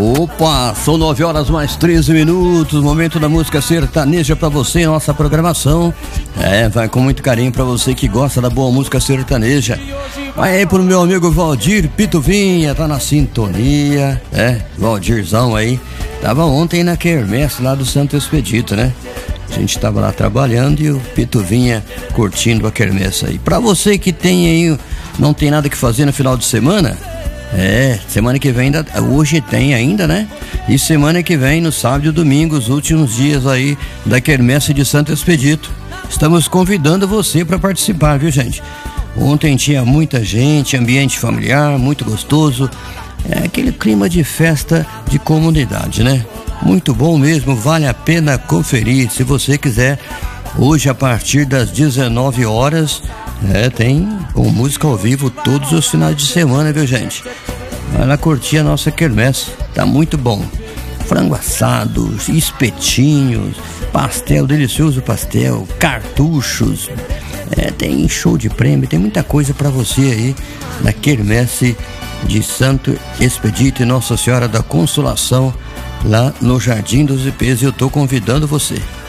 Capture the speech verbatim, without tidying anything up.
Opa, são nove horas mais treze minutos, momento da música sertaneja pra você, nossa programação. É, vai com muito carinho pra você que gosta da boa música sertaneja. Vai aí pro meu amigo Valdir Pituvinha, tá na sintonia, é, Valdirzão aí. Tava ontem na quermesse lá do Santo Expedito, né? A gente tava lá trabalhando e o Pituvinha curtindo a quermesse aí. Pra você que tem aí, não tem nada que fazer no final de semana, é, semana que vem ainda, hoje tem ainda, né? E semana que vem, no sábado e domingo, os últimos dias aí da quermesse de Santo Expedito. Estamos convidando você para participar, viu, gente? Ontem tinha muita gente, ambiente familiar, muito gostoso. É aquele clima de festa de comunidade, né? Muito bom mesmo, vale a pena conferir. Se você quiser, hoje a partir das dezenove horas, é, tem com música ao vivo todos os finais de semana, viu, gente? Vai lá curtir a nossa quermesse, tá muito bom. Frango assado, espetinhos, pastel, delicioso pastel, cartuchos, é, tem show de prêmio, tem muita coisa pra você aí na quermesse de Santo Expedito e Nossa Senhora da Consolação, lá no Jardim dos Ipês. Eu tô convidando você.